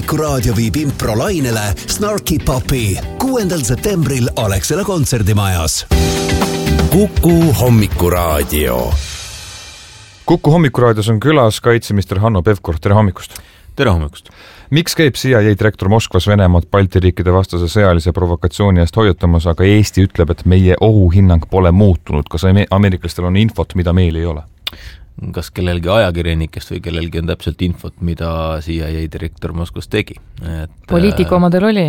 Hommikuraadio viib improlainele Snarky Puppy 6. septembril Alexela kontserdimajas. Kuku Hommikuraadio. Kuku Hommikuraadios on külas kaitseminister Hanno Pevkur. Tere hommikust! Tere hommikust! Miks käib CIA direktor Moskvas Venemaad Balti riikide vastase sõjalise provokatsiooni eest hoiatamas, aga Eesti ütleb, et meie ohuhinnang pole muutunud? Kas ameeriklastel on infot, mida meil ei ole? Kas kellelgi ajakirjanikest või kellelgi on täpselt infot, mida CIA direktor Moskvas tegi? Poliitiku omadel oli?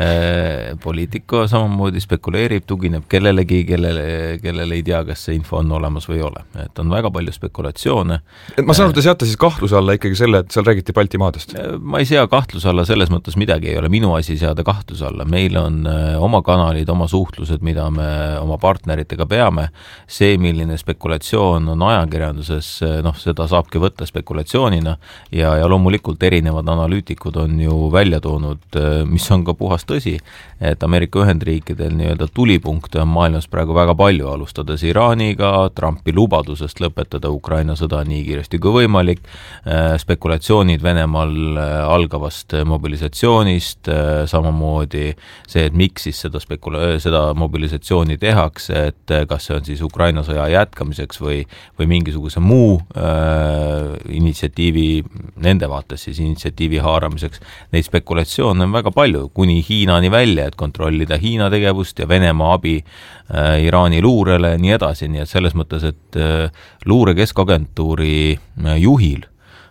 Poliitiku samamoodi spekuleerib, tugineb kellelegi, kellele ei tea, kas see info on olemas või ei ole. Et on väga palju spekulatsioone. Ma saan aru, te seate siis kahtluse alla ikkagi selle, et seal räägiti Baltimaadest? Ma ei sea kahtluse alla, selles mõttes midagi ei ole. Minu asi seada kahtluse alla. Meil on oma kanalid, oma suhtlused, mida me oma partneritega peame. See, milline spekulatsioon on ajakirjanduses, seda saabki võtta spekulatsioonina ja loomulikult erinevad analüütikud on ju välja toonud, mis on ka puhas tõsi, et Ameerika Ühendriikidel nii-öelda tulipunkte on maailmas praegu väga palju, alustades Iraaniga, Trumpi lubadusest lõpetada Ukraina sõda nii kiiresti kui võimalik, spekulatsioonid Venemaal algavast mobilisatsioonist, samamoodi see, et miks siis seda mobilisatsiooni tehakse, et kas see on siis Ukraina sõja jätkamiseks või mingisuguse muu initsiatiivi, nende vaates siis initsiatiivi haaramiseks. Neid spekulatsioone on väga palju, kuni Hiinani välja, et kontrollida Hiina tegevust ja Venemaa abi Iraani luurele, nii edasi. Nii et selles mõttes, et luure keskagentuuri juhil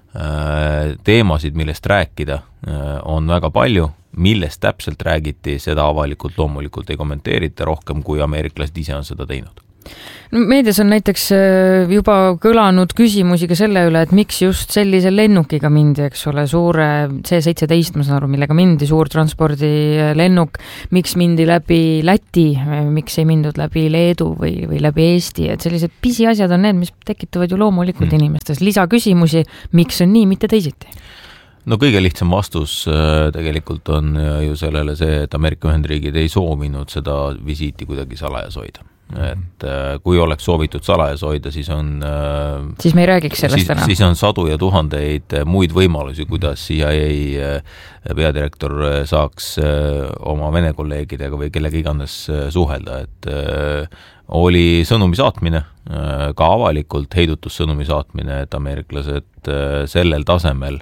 teemasid, millest rääkida, on väga palju. Millest täpselt räägiti, seda avalikult loomulikult ei kommenteerita rohkem, kui ameeriklased ise on seda teinud. Meedias on näiteks juba kõlanud küsimusi ka selle üle, et miks just sellise lennukiga mindi, eks ole, suure C-17, ma saan aru, millega mindi, suur transpordilennuk, miks mindi läbi Läti, miks ei mindud läbi Leedu või läbi Eesti, et sellised pisiasjad on need, mis tekitavad ju loomulikult inimestes lisaküsimusi, miks on nii, mitte teisiti? No kõige lihtsam vastus tegelikult on ju sellele see, et Ameerika Ühendriigid ei soovinud seda visiiti kuidagi salajas hoida. Et kui oleks soovitud salajas hoida, siis on siis me ei räägiks sellest enam. Siis on sadu ja tuhandeid muid võimalusi, kuidas CIA peadirektor saaks oma Vene kolleegidega või kellega iganes suhelda, et oli sõnumi saatmine, ka avalikult heidutussõnumi saatmine, et ameeriklased sellel tasemel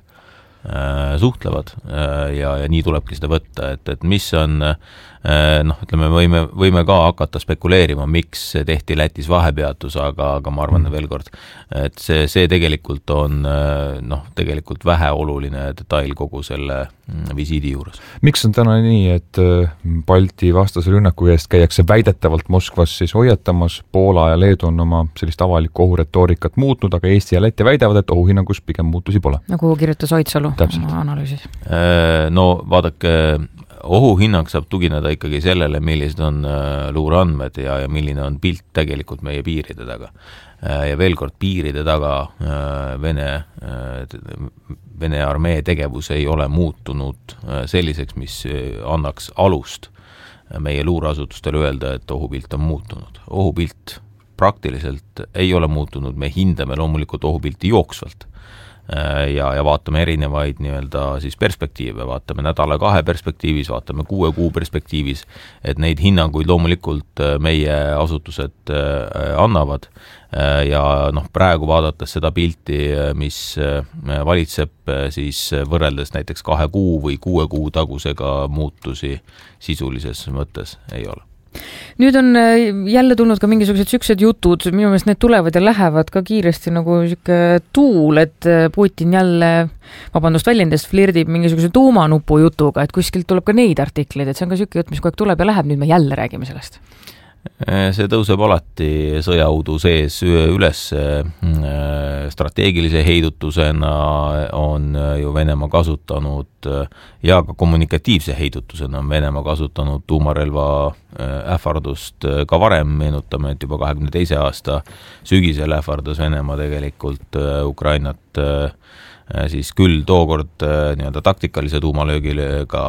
suhtlevad ja nii tulebki seda võtta, et mis on ütleme, võime ka hakata spekuleerima, miks tehti Lätis vahepeatus, aga ma arvan veel kord, et see tegelikult on tegelikult väheoluline detail kogu selle visiidi juures. Miks on täna nii, et Balti vastase rünnaku eest käiakse väidetavalt Moskvas siis hoiatamas, Poola ja Leedu on oma sellist avalikku ohuretoorikat muutnud, aga Eesti ja Läti väidavad, et ohuhinnangus pigem muutusi pole? Nagu kirjutas Oitsalu oma analüüsis. No vaadake, ohuhinnang saab tugineda ikkagi sellele, millised on luureandmed ja milline on pilt tegelikult meie piiride taga. Ja veel kord, piiride taga Vene armee tegevus ei ole muutunud selliseks, mis annaks alust meie luureasutustele öelda, et ohupilt on muutunud. Ohupilt praktiliselt ei ole muutunud, me hindame loomulikult ohupilti jooksvalt. Ja vaatame erinevaid siis perspektiive, vaatame nädala-2 perspektiivis, vaatame 6 kuu perspektiivis, et neid hinnanguid loomulikult meie asutused annavad ja praegu vaadates seda pilti, mis valitseb siis võrreldes näiteks 2 kuu või 6 kuu tagusega muutusi sisulises mõttes ei ole. Nüüd on jälle tulnud ka mingisugused süksed jutud, minu meelest need tulevad ja lähevad ka kiiresti nagu siuke tuul, et Putin jälle, väljendest flirdib mingisuguse tuumanupu jutuga, et kuskilt tuleb ka neid artikleid, et see on ka siuke jutt, mis kogu aeg tuleb ja läheb, nüüd me jälle räägime sellest. See tõuseb alati sõjaudu sees üles strateegilise heidutusena on ju Venemaa kasutanud ja ka kommunikatiivse heidutusena on Venemaa kasutanud tuumarelva ähvardust ka varem, meenutame, et juba 22. aasta sügisel ähvardas Venemaa tegelikult Ukrainat siis küll tookord nii-öelda taktikalise tuumalöögiga,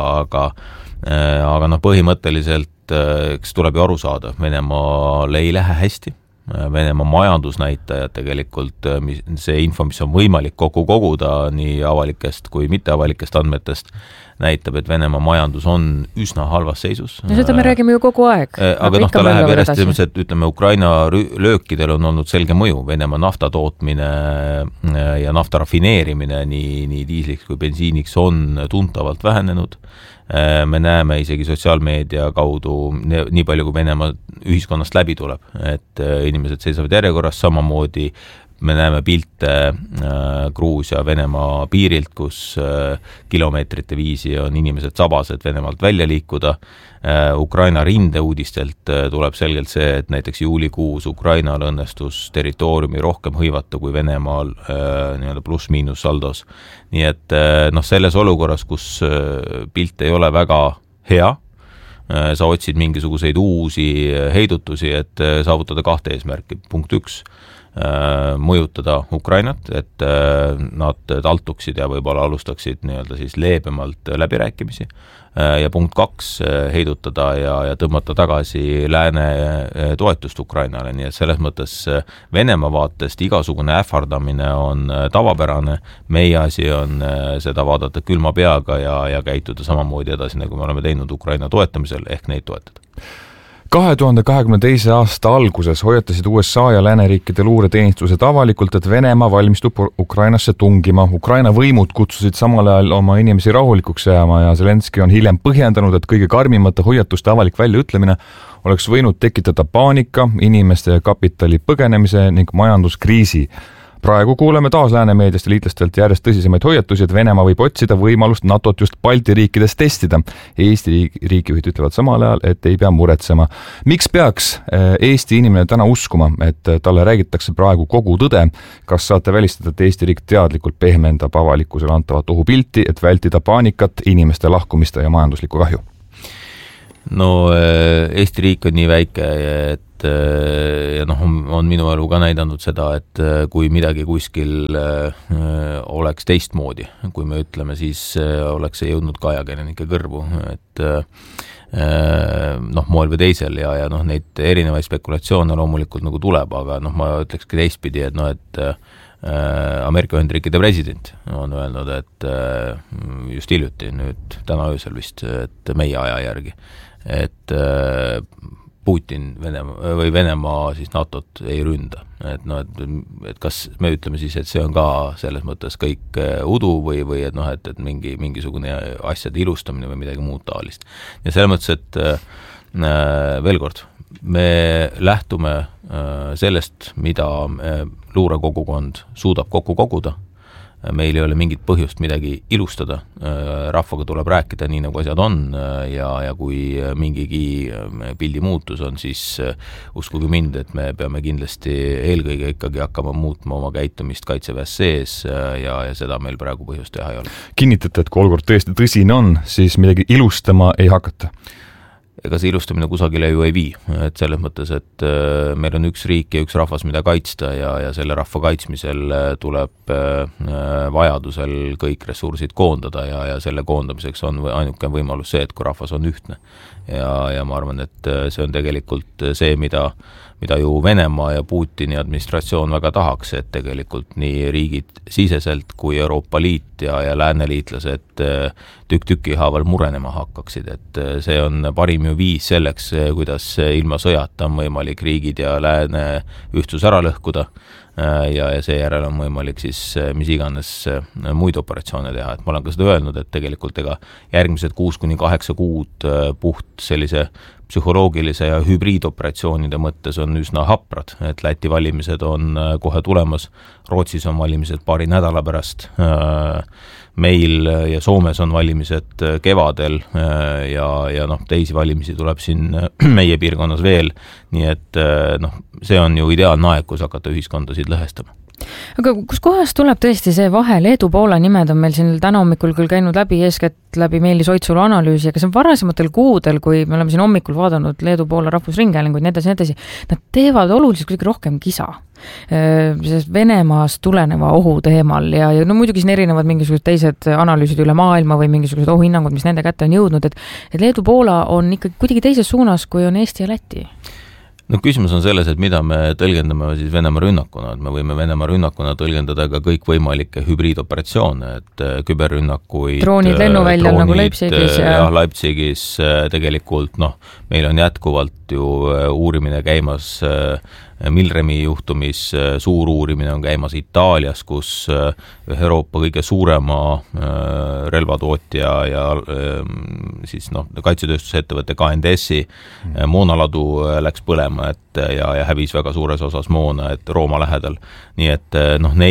aga põhimõtteliselt eks tuleb ju aru saada, Venemaal ei lähe hästi, Venemaa majandusnäitajad tegelikult, see info, mis on võimalik kokku koguda nii avalikest kui mitteavalikest andmetest, näitab, et Venemaa majandus on üsna halvas seisus. No seda me räägime ju kogu aeg. Aga ta läheb järjest, et ütleme, Ukraina löökidel on olnud selge mõju. Venemaa nafta tootmine ja nafta rafineerimine nii diisliks kui bensiiniks on tuntavalt vähenenud. Me näeme isegi sotsiaalmeedia kaudu nii palju, kui Venemaa ühiskonnast läbi tuleb, et inimesed seisavad järjekorras, samamoodi me näeme pilte Gruusia Venemaa piirilt, kus kilomeetrite viisi on inimesed sabased Venemaalt välja liikuda. Ukraina rindeuudistelt tuleb selgelt see, et näiteks juulikuus Ukrainal õnnestus territooriumi rohkem hõivata kui Venemaal pluss-miinus saldos. Nii et selles olukorras, kus pilt ei ole väga hea, sa otsid mingisuguseid uusi heidutusi, et saavutada 2 eesmärki. Punkt 1, mõjutada Ukrainat, et nad taltuksid ja võib-olla alustaksid siis leebemalt läbirääkimisi. Ja punkt 2, heidutada ja tõmmata tagasi lääne toetust Ukrainale. Nii et selles mõttes Venemaa vaatest igasugune ähvardamine on tavapärane. Meie asi on seda vaadata külma peaga ja käituda samamoodi edasi, nagu me oleme teinud Ukraina toetamisel, ehk neid toetada. 2022. aasta alguses hoiatasid USA ja lääneriikide luureteenistused avalikult, et Venemaa valmistub Ukrainasse tungima. Ukraina võimud kutsusid samal ajal oma inimesi rahulikuks jääma ja Zelenski on hiljem põhjendanud, et kõige karmimate hoiatuste avalik väljaütlemine oleks võinud tekitada paanika, inimeste ja kapitali põgenemise ning majanduskriisi. Praegu kuuleme taas läänemeediast ja liitlastelt järjest tõsisemaid hoiatusi, et Venemaa võib otsida võimalust NATOt just Balti riikides testida. Eesti riigijuhid ütlevad samal ajal, et ei pea muretsema. Miks peaks Eesti inimene täna uskuma, et talle räägitakse praegu kogu tõde? Kas saate välistada, et Eesti riik teadlikult pehmendab avalikkusele antavat ohupilti, et vältida paanikat, inimeste lahkumist ja majanduslikku kahju? No Eesti riik on nii väike, et ja on minu elu ka näidanud seda, et kui midagi kuskil oleks teistmoodi, kui me ütleme, siis oleks see jõudnud ka ajakirjanike kõrvu, et moel või teisel ja neid erinevaid spekulatsioone loomulikult nagu tuleb, aga ma ütlekski teistpidi, et Ameerika Ühendriikide president on öelnud, et just hiljuti, nüüd täna öösel vist, et meie aja järgi, et Putin Venemaa siis NATOt ei ründa. Et kas me ütleme siis, et see on ka selles mõttes kõik udu või et mingisugune asjade ilustamine või midagi muud taolist. Ja selles mõttes, et veel kord, me lähtume sellest, mida luurekogukond suudab kokku koguda. Meil ei ole mingit põhjust midagi ilustada, rahvaga tuleb rääkida nii, nagu asjad on ja kui mingigi pildi muutus on, siis uskuge mind, et me peame kindlasti eelkõige ikkagi hakkama muutma oma käitumist kaitseväes sees ja seda meil praegu põhjust teha ei ole. Kinnitate, et kui olukord tõesti tõsine on, siis midagi ilustama ei hakata? Ega see ilustamine kusagile ju ei vii, et selles mõttes, et meil on üks riik ja üks rahvas, mida kaitsta ja selle rahva kaitsmisel tuleb vajadusel kõik ressursid koondada ja selle koondamiseks on ainuke võimalus see, et kui rahvas on ühtne. Ja ma arvan, et see on tegelikult see, mida ju Venemaa ja Putini administratsioon väga tahaks, et tegelikult nii riigid siseselt kui Euroopa Liit ja lääneliitlased tükk-tüki haaval murenema hakkaksid, et see on parim ju viis selleks, kuidas ilma sõjata on võimalik riigid ja lääne ühtsus ära lõhkuda ja seejärel on võimalik siis mis iganes muid operatsioone teha, et ma olen ka seda öelnud, et tegelikult järgmised 6-8 kuud puht sellise psühholoogilise ja hübriidoperatsioonide mõttes on üsna haprad, et Läti valimised on kohe tulemas, Rootsis on valimised paari nädala pärast, meil ja Soomes on valimised kevadel ja teisi valimisi tuleb siin meie piirkonnas veel, nii et see on ju ideaalne aeg, kus hakata ühiskondasid lõhestama. Aga kus kohas tuleb tõesti see vahe? Leedu-Poola nimed on meil siin täna hommikul küll käinud läbi läbi Meelis Oitsulu analüüsi, aga see on varasematel kuudel, kui me oleme siin hommikul vaadanud Leedu-Poola rahvusringhäälinguid, nii edasi, nad teevad oluliselt kuidagi rohkem kisa Venemaast tuleneva ohu teemal ja muidugi siin erinevad mingisugused teised analüüsid üle maailma või mingisugused ohuhinnangud, mis nende kätte on jõudnud, et Leedu-Poola on ikkagi kuidagi teises suunas, kui on Eesti ja Läti. No küsimus on selles, et mida me tõlgendame siis Venemaa rünnakuna, et me võime Venemaa rünnakuna tõlgendada ka kõikvõimalikke hübriidoperatsioone, et küberrünnakuid, droonid lennuväljal nagu Leipzigis ja Leipzigis tegelikult, meil on jätkuvalt ju uurimine käimas Milremi juhtumis, suur uurimine on käimas Itaalias, kus Euroopa kõige suurema relvatootja ja siis kaitsetööstusettevõtte KNDS-i moonaladu läks põlema, ja hävis väga suures osas moona, et Rooma lähedal. Nii et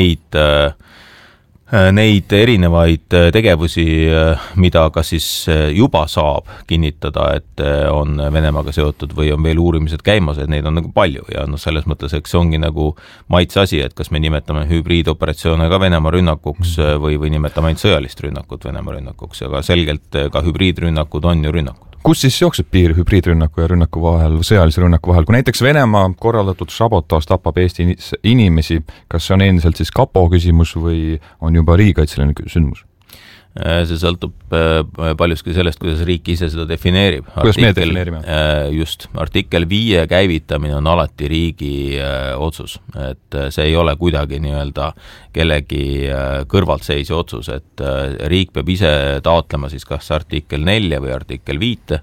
neid erinevaid tegevusi, mida kas siis juba saab kinnitada, et on Venemaaga seotud või on veel uurimised käimas, et neid on nagu palju ja selles mõttes, eks see ongi nagu maitse asi, et kas me nimetame hübriidoperatsioone ka Venemaa rünnakuks või nimetame ainult sõjalist rünnakut Venemaa rünnakuks, aga selgelt ka hübriidrünnakud on ju rünnakud. Kus siis jookseb piir hübriidrünnaku ja rünnaku vahel, sõjalise rünnaku vahel? Kui näiteks Venemaa korraldatud sabotaaž tapab Eesti inimesi, kas see on endiselt siis kapo küsimus või on juba riigikaitseline sündmus? See sõltub paljuski sellest, kuidas riik ise seda defineerib. Kuidas me defineerime? Just, artikkel 5 käivitamine on alati riigi otsus, et see ei ole kuidagi nii-öelda kellegi kõrvaltseisja otsus, et riik peab ise taotlema siis kas artikkel 4 või artikkel 5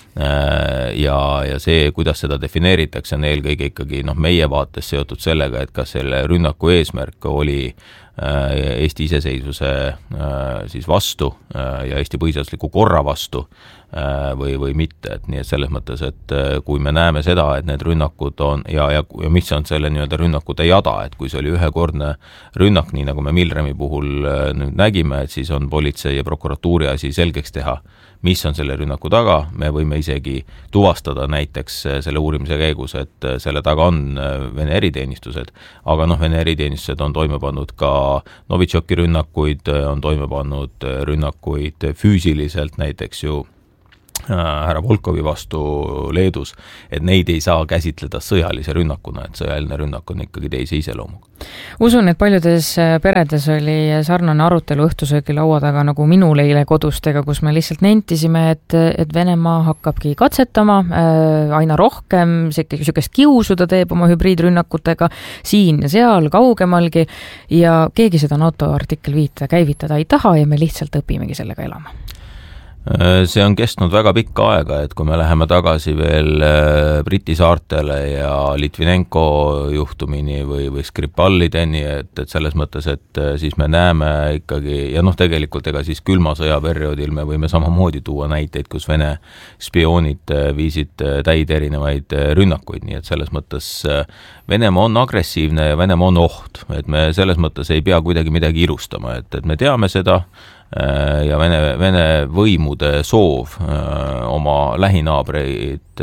ja see, kuidas seda defineeritakse, on eelkõige ikkagi meie vaates seotud sellega, et kas selle rünnaku eesmärk oli Eesti iseseisvuse siis vastu ja Eesti põhiseadusliku korra vastu või mitte, et nii et selles mõttes, et kui me näeme seda, et need rünnakud on ja mis on selle nii-öelda rünnakute jada, et kui see oli ühekordne rünnak, nii nagu me Milremi puhul nüüd nägime, et siis on politsei ja prokuratuuri asi selgeks teha, mis on selle rünnaku taga, me võime isegi tuvastada näiteks selle uurimise käigus, et selle taga on Vene eriteenistused, aga Vene eriteenistused on toime pannud ka Novitšoki rünnakuid, on toime pannud rünnakuid füüsiliselt näiteks ju härra Volkovi vastu Leedus, et neid ei saa käsitleda sõjalise rünnakuna, et sõjaline rünnak on ikkagi teise iseloomuga. Usun, et paljudes peredes oli sarnane arutelu õhtusöögi laua taga nagu minul eile kodustega, kus me lihtsalt nentisime, et Venemaa hakkabki katsetama aina rohkem, sükest kiusu ta teeb oma hübriidrünnakutega siin ja seal kaugemalgi ja keegi seda NATO artikkel 5 käivitada ei taha ja me lihtsalt õpimegi sellega elama. See on kestnud väga pikka aega, et kui me läheme tagasi veel Briti saartele ja Litvinenko juhtumini või Skripalideni, et selles mõttes, et siis me näeme ikkagi, ja tegelikult ega siis külma sõja perioodil me võime samamoodi tuua näiteid, kus Vene spioonid viisid täid erinevaid rünnakuid, nii et selles mõttes Venemaa on agressiivne ja Venemaa on oht, et me selles mõttes ei pea kuidagi midagi irustama, et me teame seda, ja Vene võimude soov oma lähinaabreid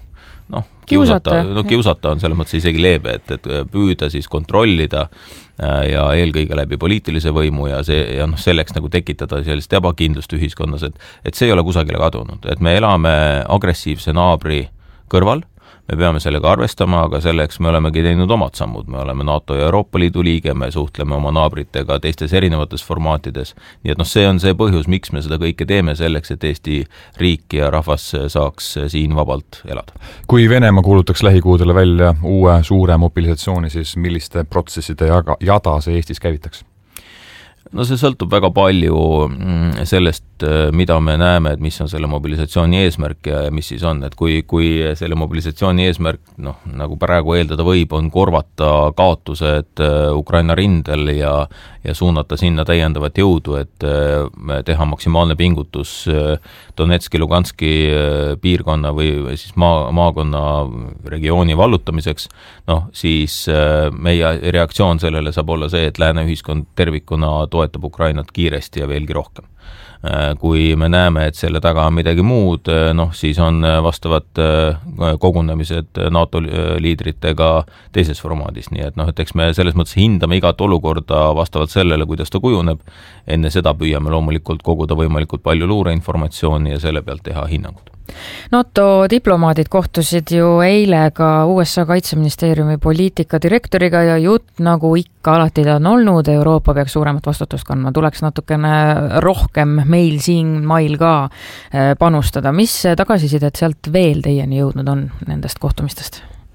kiusata on selles mõttes isegi leebe, et püüda siis kontrollida ja eelkõige läbi poliitilise võimu ja selleks nagu tekitada sellist ebakindlust ühiskonnas, et see ei ole kusagile kadunud, et me elame agressiivse naabri kõrval, me peame sellega arvestama, aga selleks me olemegi teinud omad sammud, me oleme NATO ja Euroopa Liidu liige, me suhtleme oma naabritega teistes erinevates formaatides, nii et see on see põhjus, miks me seda kõike teeme selleks, et Eesti riik ja rahvas saaks siin vabalt elada. Kui Venemaa kuulutaks lähikuudele välja uue suure mobilisatsiooni, siis milliste protsesside jada see Eestis käivitaks? No see sõltub väga palju sellest, mida me näeme, et mis on selle mobilisatsiooni eesmärk ja mis siis on, et kui selle mobilisatsiooni eesmärk, nagu praegu eeldada võib, on korvata kaotused Ukraina rindel ja suunata sinna täiendavat jõudu, et teha maksimaalne pingutus Donetski, Luganski piirkonna või siis maakonna regiooni vallutamiseks, siis meie reaktsioon sellele saab olla see, et lääne ühiskond tervikuna toetab Ukrainat kiiresti ja veelgi rohkem. Kui me näeme, et selle taga on midagi muud, siis on vastavad kogunemised NATO liidritega teises formaadis, nii et eks me selles mõttes hindame igat olukorda vastavalt sellele, kuidas ta kujuneb, enne seda püüame loomulikult koguda võimalikult palju luureinformatsiooni ja selle pealt teha hinnangud. NATO diplomaadid kohtusid ju eile ka USA kaitseministeeriumi poliitika direktoriga ja jutt nagu ikka alati ta on olnud, Euroopa peaks suuremat vastutust kandma, tuleks natukene rohkem meil siin mail ka panustada. Mis tagasisidet sealt veel teieni jõudnud on nendest kohtumistest?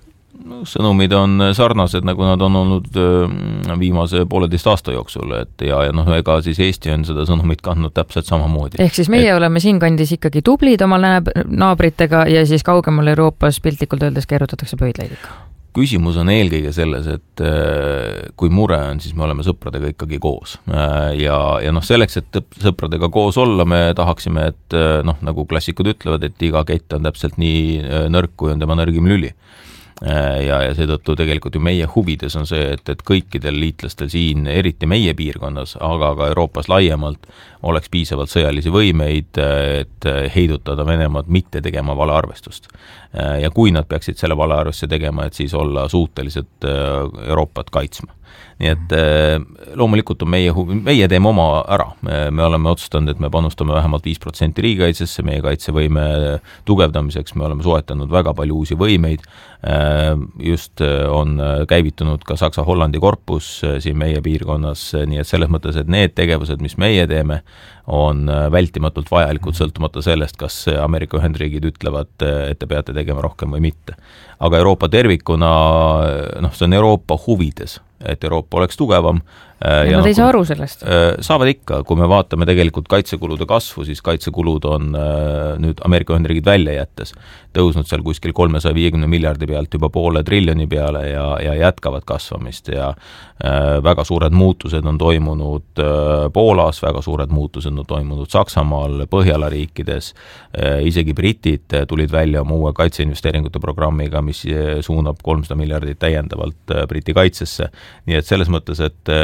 Sõnumid on sarnased, nagu nad on olnud viimase 1,5 aasta jooksul, et ja ega siis Eesti on seda sõnumit kandnud täpselt samamoodi. Ehk siis meie oleme siinkandis ikkagi tublid oma naabritega ja siis kaugemal Euroopas piltlikult öeldes keerutatakse pöidlaid ikka. Küsimus on eelkõige selles, et kui mure on, siis me oleme sõpradega ikkagi koos. Ja selleks, et sõpradega koos olla, me tahaksime, et nagu klassikud ütlevad, et iga kett on täpselt nii nõrk, kui on tema nõrgim lüli. Ja seetõttu tegelikult ju meie huvides on see, et kõikidel liitlastel siin, eriti meie piirkonnas, aga ka Euroopas laiemalt, oleks piisavalt sõjalisi võimeid, et heidutada Venemaad mitte tegema valearvestust. Ja kui nad peaksid selle valearvestuse tegema, et siis olla suutelised Euroopat kaitsma. Nii et loomulikult on meie teeme oma ära. Me oleme otsustanud, et me panustame vähemalt 5% riigikaitsesse, meie kaitsevõime tugevdamiseks me oleme soetanud väga palju uusi võimeid. Just on käivitunud ka Saksa-Hollandi korpus siin meie piirkonnas, nii et selles mõttes, et need tegevused, mis meie teeme, on vältimatult vajalikud sõltumata sellest, kas Ameerika Ühendriigid ütlevad, et te peate tegema rohkem või mitte. Aga Euroopa tervikuna, see on Euroopa huvides, et Euroopa oleks tugevam. Ja nad ei saa aru sellest? Saavad ikka, kui me vaatame tegelikult kaitsekulude kasvu, siis kaitsekulud on nüüd Ameerika Ühendriigid välja jättes tõusnud seal kuskil 350 miljardi pealt juba 500 triljoni peale ja jätkavad kasvamist ja väga suured muutused on toimunud Poolas, väga suured muutused on toimunud Saksamaal, Põhjala riikides, isegi britid tulid välja oma uue kaitseinvesteeringute programmiga, mis suunab 300 miljardit täiendavalt Briti kaitsesse, nii et selles mõttes, et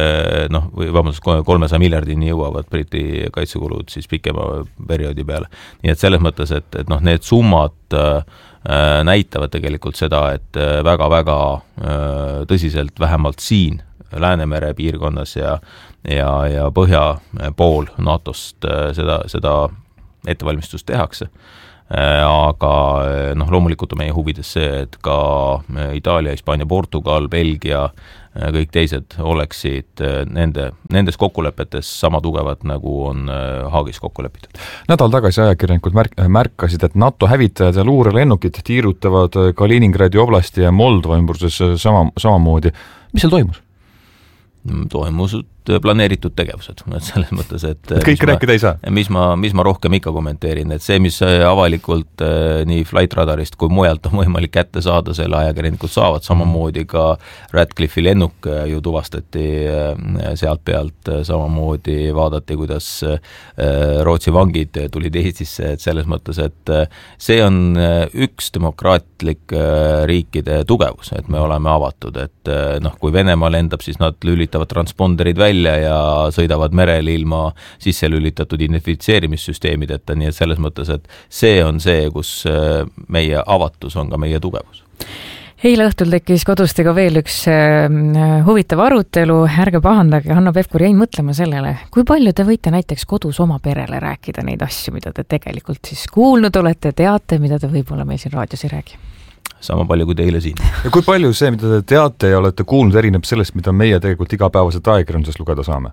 300 miljardini jõuavad Briti kaitsekulud siis pikema perioodi peale. Nii et selles mõttes, et need summad näitavad tegelikult seda, et väga-väga tõsiselt vähemalt siin Läänemere piirkonnas ja põhja pool NATO-st seda ettevalmistust tehakse. Aga loomulikult on meie huvides see, et ka Itaalia, Hispaania, Portugal, Belgia, kõik teised oleksid nendes kokkulepetes sama tugevad, nagu on Haagis kokku lepitud. Nädal tagasi ajakirjanikud märkasid, et NATO hävitajad ja luurelennukid tiirutavad Kaliningradi oblasti ja Moldova ümbruses samamoodi. Mis seal toimus? Toimusud planeeritud tegevused, selles mõttes, et kõik rääkida ei saa. Mis ma rohkem ikka kommenteerin, et see, mis avalikult nii Flight Radarist kui mujalt on võimalik kätte saada, selle ajakirjanikud saavad, samamoodi ka Radcliffe'i lennuk ju tuvastati sealt pealt, samamoodi vaadati, kuidas Rootsi vangid tulid Eestisse, et selles mõttes, et see on üks demokraatlik riikide tugevus, et me oleme avatud, et kui Venemaa lendab, siis nad lülitavad transponderid välja ja sõidavad merel ilma sisse lülitatud identifitseerimissüsteemideta, nii et selles mõttes, et see on see, kus meie avatus on ka meie tugevus. Eile õhtul tekkis kodustega veel üks huvitav arutelu, ärge pahandage, Hanno Pevkur jäin mõtlema sellele, kui palju te võite näiteks kodus oma perele rääkida neid asju, mida te tegelikult siis kuulnud olete, teate, mida te võib-olla meil siin raadios ei räägi? Sama palju kui teile siin. Ja kui palju see, mida te teate ja olete kuulnud, erineb sellest, mida meie tegelikult igapäevaselt ajakirjanduses lugeda saame?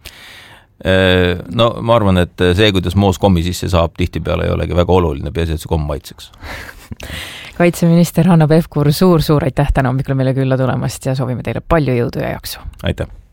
Ma arvan, et see, kuidas moos kommi sisse saab, tihtipeale ei olegi väga oluline, peaasi, et see komm maitseks. Kaitseminister Hanno Pevkur, suur aitäh täna hommikul meile külla tulemast ja soovime teile palju jõudu ja jaksu. Aitäh!